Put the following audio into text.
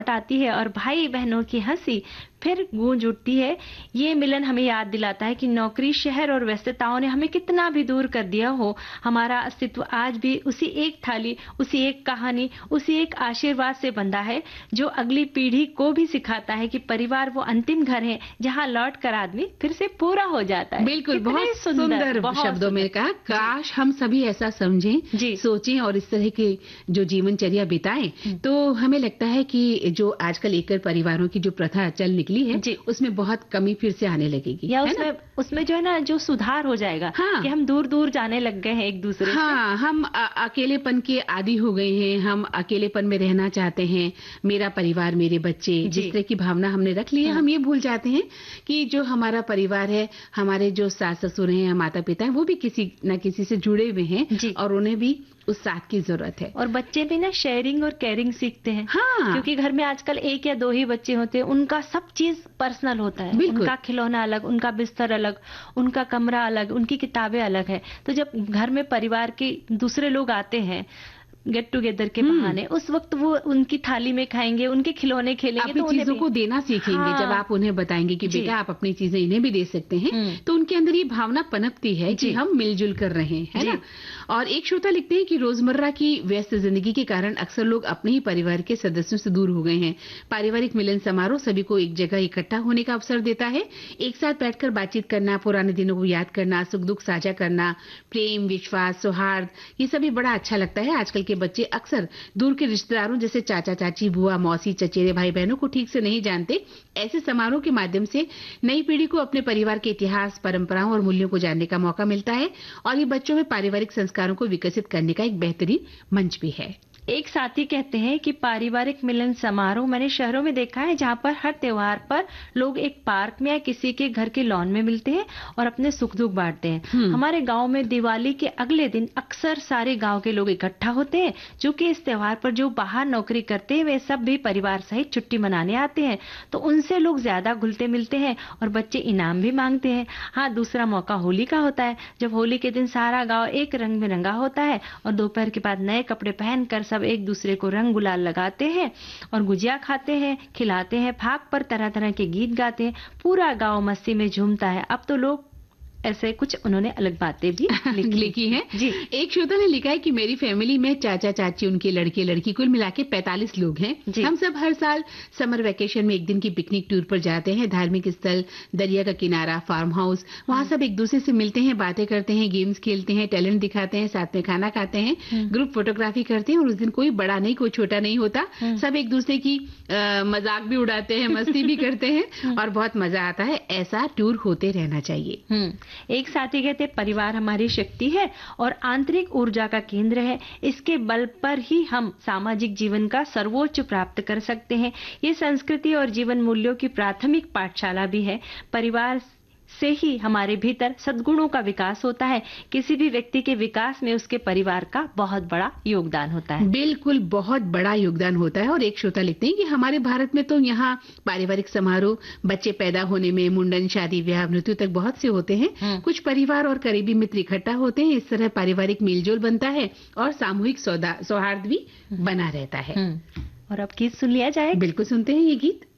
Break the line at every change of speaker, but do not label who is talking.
आती है और भाई बहनों की हंसी फिर गूंज उठती है। ये मिलन हमें याद दिलाता है कि नौकरी, शहर और व्यस्तताओं ने हमें कितना भी दूर कर दिया हो, हमारा अस्तित्व आज भी उसी एक थाली, उसी एक कहानी, उसी एक आशीर्वाद से बंधा है, जो अगली पीढ़ी को भी सिखाता है कि परिवार वो अंतिम घर है जहां लौट कर आदमी फिर से पूरा हो जाता है।
बिल्कुल, बहुत सुंदर शब्दों में कहा। काश हम सभी ऐसा समझें, सोचें और इस तरह के जो जीवनचर्या बिताएं, तो हमें लगता है कि जो आजकल एकल परिवारों की जो प्रथा चल निकली है उसमें बहुत कमी फिर से आने लगेगी,
या उसमें जो है ना, जो सुधार हो जाएगा। कि हम दूर दूर जाने लग गए हैं एक दूसरे से।
हम अकेलेपन के आदी हो गए हैं, हम अकेलेपन में रहना चाहते हैं, मेरा परिवार, मेरे बच्चे, जिस तरह की भावना हमने रख ली है, हम ये भूल जाते हैं कि जो हमारा परिवार है, हमारे जो सास ससुर हैं, माता पिता हैं, वो भी किसी न किसी से जुड़े हुए हैं और उन्हें भी उस साथ की जरूरत है।
और बच्चे भी ना शेयरिंग और केयरिंग सीखते हैं। क्योंकि घर में आजकल एक या दो ही बच्चे होते हैं, उनका सब चीज पर्सनल होता है। उनका खिलौना अलग, उनका बिस्तर अलग, उनका कमरा अलग, उनकी किताबें अलग है। तो जब घर में परिवार के दूसरे लोग आते हैं गेट टुगेदर के बहाने, उस वक्त वो उनकी थाली में खाएंगे, उनके खिलौने खेलेंगे,
अपनी चीजों को देना सीखेंगे। जब आप उन्हें बताएंगे कि बेटा आप अपनी चीजें इन्हें भी दे सकते हैं, तो उनके अंदर ये भावना पनपती है कि हम मिलजुल कर रहे हैं, है ना। और एक श्रोता लिखते हैं कि रोजमर्रा की व्यस्त जिंदगी के कारण अक्सर लोग अपने ही परिवार के सदस्यों से दूर हो गए हैं। पारिवारिक मिलन समारोह सभी को एक जगह इकट्ठा होने का अवसर देता है। एक साथ बैठकर बातचीत करना, पुराने दिनों को याद करना, सुख दुख साझा करना, प्रेम, विश्वास, सौहार्द, ये सभी बड़ा अच्छा लगता है। आजकल के बच्चे अक्सर दूर के रिश्तेदारों जैसे चाचा चाची, बुआ, मौसी, चचेरे भाई बहनों को ठीक से नहीं जानते। ऐसे समारोह के माध्यम से नई पीढ़ी को अपने परिवार के इतिहास, परंपराओं और मूल्यों को जानने का मौका मिलता है और ये बच्चों में पारिवारिक संस्कारों को विकसित करने का एक बेहतरीन मंच भी है।
एक साथी कहते हैं कि पारिवारिक मिलन समारोह मैंने शहरों में देखा है, जहां पर हर त्योहार पर लोग एक पार्क में या किसी के घर के लॉन में मिलते हैं और अपने सुख दुख बांटते हैं। हमारे गांव में दिवाली के अगले दिन अक्सर सारे गांव के लोग इकट्ठा होते हैं, जो कि इस त्योहार पर जो बाहर नौकरी करते हैं वे सब भी परिवार सहित छुट्टी मनाने आते हैं। तो उनसे लोग ज्यादा घुलते मिलते हैं और बच्चे इनाम भी मांगते हैं। हाँ, दूसरा मौका होली का होता है, जब होली के दिन सारा गाँव एक रंग में रंगा होता है और दोपहर के बाद नए कपड़े पहनकर सब एक दूसरे को रंग गुलाल लगाते हैं और गुजिया खाते हैं, खिलाते हैं, फाक पर तरह तरह के गीत गाते हैं। पूरा गांव मस्ती में झूमता है। अब तो लोग ऐसे कुछ उन्होंने अलग बातें भी
लिखी हैं। एक श्रोता ने लिखा है कि मेरी फैमिली में चाचा चाची, उनके लड़के लड़की, कुल मिला के 45 लोग हैं। हम सब हर साल समर वेकेशन में एक दिन की पिकनिक टूर पर जाते हैं। धार्मिक स्थल, दरिया का किनारा, फार्म हाउस, वहाँ सब एक दूसरे से मिलते हैं, बातें करते हैं, गेम्स खेलते हैं, टैलेंट दिखाते हैं, साथ में खाना खाते हैं, ग्रुप फोटोग्राफी करते हैं। और उस दिन कोई बड़ा नहीं, कोई छोटा नहीं होता। सब एक दूसरे की मजाक भी उड़ाते हैं, मस्ती भी करते हैं और बहुत मजा आता है। ऐसा टूर होते रहना चाहिए।
एक साथी कहते परिवार हमारी शक्ति है और आंतरिक ऊर्जा का केंद्र है। इसके बल पर ही हम सामाजिक जीवन का सर्वोच्च प्राप्त कर सकते हैं। ये संस्कृति और जीवन मूल्यों की प्राथमिक पाठशाला भी है। परिवार से ही हमारे भीतर सद्गुणों का विकास होता है। किसी भी व्यक्ति के विकास में उसके परिवार का बहुत बड़ा योगदान होता है।
बिल्कुल, बहुत बड़ा योगदान होता है। और एक श्रोता लिखते हैं कि हमारे भारत में तो यहाँ पारिवारिक समारोह बच्चे पैदा होने में, मुंडन, शादी, ब्याह, मृत्यु तक बहुत से होते हैं। कुछ परिवार और करीबी मित्र इकट्ठा होते हैं। इस तरह पारिवारिक मेलजोल बनता है और सामूहिक सौहार्द भी बना रहता है।
और अब गीत सुन लिया जाए।
बिल्कुल, सुनते हैं ये गीत।